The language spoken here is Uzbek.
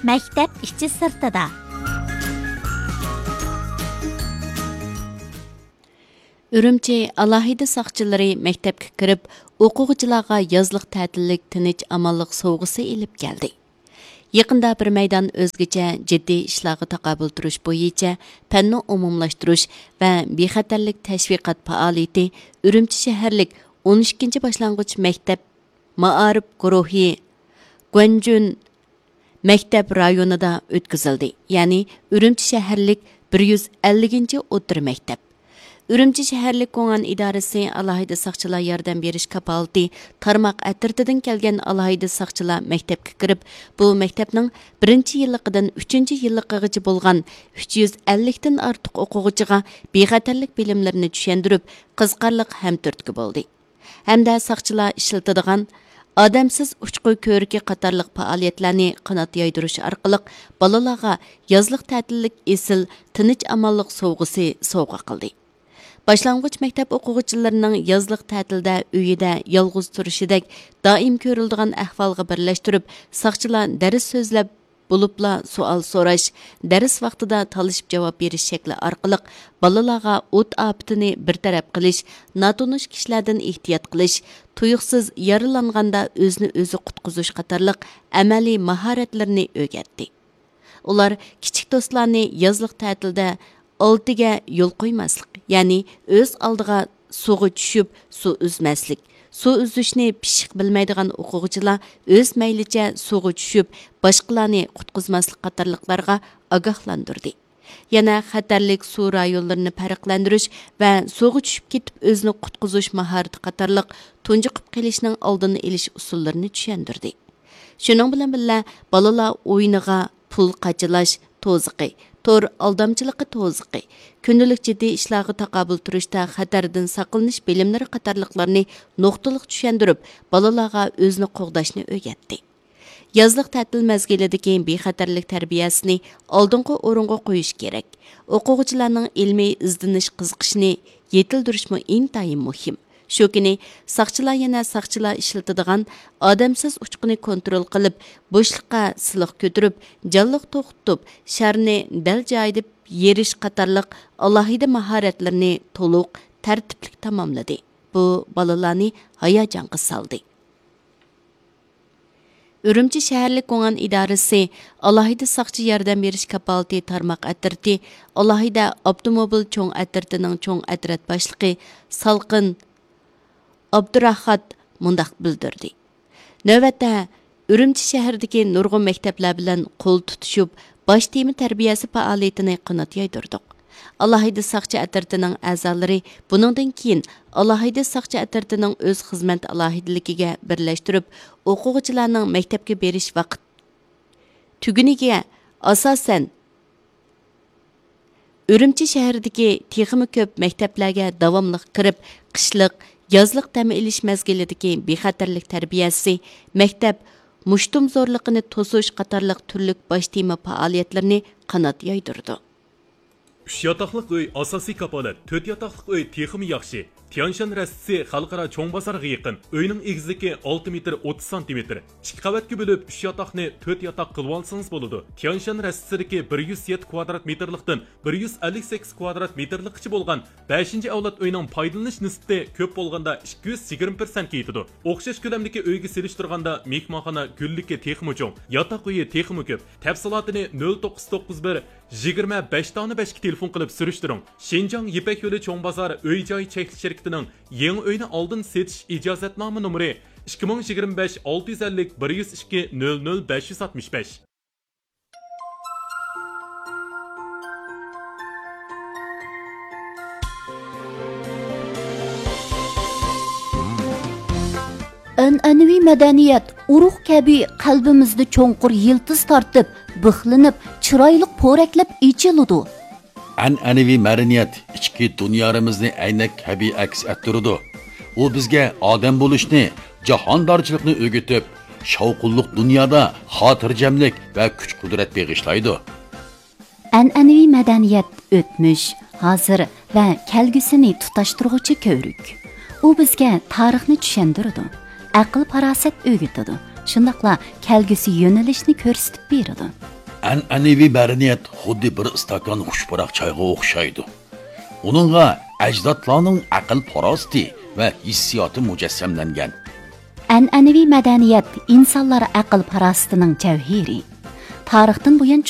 maktab ichi sirtida. Үрімчі алахида сақчылары мәктәпке кіріп, оқуғычыларға язлық тәтілік тыныч амаллық соғысы еліп келді. Yaqında bir meydan özgüçe ciddi işlağı taqabül turuş boyunca fənni umumlaştırış və bexatarlik təşviqat fəaliyyəti Ürümçi şəhərlik 12-ci başlanğıç məktəb Maarif guruhi Gönjün məktəb rayonunda ötküzildi. Yəni Ürümçi şəhərlik 150-ci o'tir məktəb. Ürümçi şəhərlik qoğan idarəsi alohida saqçılar yordam berish kapalati tarmoq atirtidan kelgan alohida saqçılar maktabga kirib, bu maktabning 1-yilliqidan 3-yilliqigacha bo'lgan 350 dan ortiq o'quvchiga bexatarlik bilimlarini tushundirib, qiziqarli hamturtki bo'ldi. Hamda saqçılar ishlatadigan odamsiz uchqu ko'rki qatorliq faoliyatlarni qanot yoydirish orqali bolalarga yozliq ta'tillik esil tinch amalliq sovg'isi sovg'a qildi. Başlanğıç məktəb oxuğuchilarının yazlıq tətildə uyida yalğız turishidək daim ko'rildigan ahvolga birlashtirib, saqchilar dars so'zlab bo'libla savol so'rash, dars vaqtida talishib javob berish shakli orqali bolalarga o't ofatini bartaraf qilish, notanish kishilardan ehtiyot qilish, tuyuqsiz yaralanganda o'zini o'zi qutqizish qatorliq amaliy mahoratlarni o'rgatdi. Ular kichik do'stlarni yazlıq ta'tilda oltiga yo'l qo'ymaslik, ya'ni o'z oldiga suvga tushib suv uzmaslik, suv uzishni pishiq bilmaydigan o'quvchilar o'z maylicha suvga tushib boshqalarni qutqizmaslik qatorliqlarga ogohlantirdi. Yana xatarlik suv rayonlarini farqlantirish va suvga tushib ketib o'zini qutqizish mahorati qatorliq tunjiqib qilishning oldini olish usullarini tushuntirdi. Shuning bilan birga bolalar o'yiniga pul qachilash to'ziqi, tor aldamchılıqı to'ziqi, kundalik jiddiy ishlarga taqabül turishda xatardan saqlanish bilimlari qatorliqlarni nuqtaliq tushuntirib, bolalarga o'zini qo'g'dashni o'rgatdi. Yazliq ta'til mezgilidagi bexatarlik tarbiyasini oldingi o'ringa qo'yish kerak. O'quvchilarning ilmiy izdinish qiziqishini yetildirishmi intayin muhim. Shu kuni saqchilar yana saqchilar ishlatadigan odamsiz uchqini kontrol qilib, bo'shliqqa siliq ko'tirib, jonliq to'xtatib, sharni dal joyida yerish qatorliq alohida mahoratlarni to'liq tartibli tamomladi. Bu bolalarni hayajonga soldi. Ürümçi şəhərlik qoğan idarəsi alohida saqchi yordam berish kapalati tarmoq atirti, alohida avtomobil cho'ng atirtining cho'ng atrat boshlig'i Salqin Abdurahat mundaq bildirdi. Növbətdə Ürümçi şəhərdəki nurg'un maktablar bilan qo'l tutuşub, bosh temi tarbiyasi faoliyatini qanot yoydirdik. Alohida saqchi atirtining a'zolari buningdan keyin alohida saqchi atirtining o'z xizmat alohidaligiga birlashtirib, o'quvchilarning maktabga berish vaqt tuguniga asosan Ürümçi shahridagi texmi ko'p maktablarga davomli kirib, qishliq yazliq dam olish mezgilidagi bexatarlik tarbiyasi, maktab mushtumzorligini to'sish qatorliq turlik bosh tema faoliyatlarini qanot yoydirdi. 3 yataqlıq uy asosiy kapolat, 4 yataqlıq uy texmi yaxshi. Tianshan rastisi xalqaro cho'ng bozorga yaqin. Uyning egizligi 6 metr 30 cm. 2 qavatga bo'lib 3 yataqni 4 yataq qilib olsangiz bo'ladi. Tianshan rastisidagi 107 kvadrat metrlikdan 158 kvadrat metrlikcha bo'lgan 5-avlod uyning foydalanish nisbati ko'p bo'lganda 220% yetadi. O'xshash ko'lamdagi uyga selishtirganda mehmonxona gulligi texmi cho'ng, yataq uyi texmi ko'p. Tafsilotini 0991 25 tane 5 telefon qilib surishtiring. Shenjang Yipak yo'li cho'ng bozor uy-joy chekli shirkatining yangi uyni oldin setish ijozatnoma nomeri 2025 650 102 00 565. An'anaviy madaniyat urug' kabi qalbimizda cho'nqur yiltiz tortib, bixlinib, chiroyli po'raklab ichiladi. An'anaviy madaniyat ichki dunyamizni aynak kabi aks ettiradi. U bizga odam bo'lishni, jahondorchilikni o'rgatib, shavqulliq dunyoda xotirjamlik va kuch-qudrat bag'ishlaydi. An'anaviy madaniyat o'tmish, hozir va kelgusini tutashtiruvchi ko'rik. U bizga tarixni tushuntiradi, aql farosat o'rgatadi. shundoqla kelgusi yo'nalishni ko'rsatib beradi. An'anaviy madaniyat xuddi bir stakan xushpuroq choyga o'xshaydi. Uningga ajdodlarning aql farosati va hissiyoti mujassamlangan. An'anaviy madaniyat insonlar aql farosatining javhiri. Tarixdan buyon